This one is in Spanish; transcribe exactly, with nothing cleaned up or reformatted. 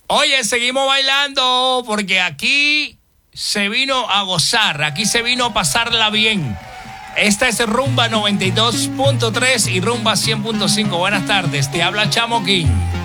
Oye, seguimos bailando porque aquí se vino a gozar, aquí se vino a pasarla bien. Esta es Rumba noventa y dos punto tres y Rumba cien punto cinco. Buenas tardes, te habla Chamo King.